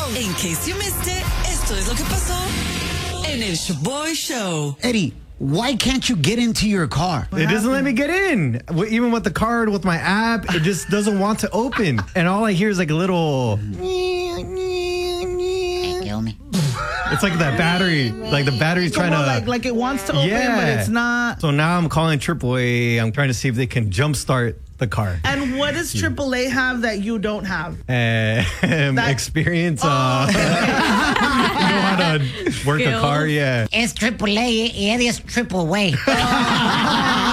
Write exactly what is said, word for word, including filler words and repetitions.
In case you missed it, esto es lo que pasó en el Shaboy Show. Eddie, why can't you get into your car? It doesn't let me get in. Even with the card, with my app, it just doesn't want to open. And all I hear is like a little... Kill me. It's like that battery. Like the battery's trying to... Like, like it wants to open, yeah. but it's not. So now I'm calling triple A. I'm trying to see if they can jumpstart the car. And what does triple A have that you don't have? Um, experience. Uh, Oh, okay. you know how to work a car, yeah. It's triple A, Eddie is triple way.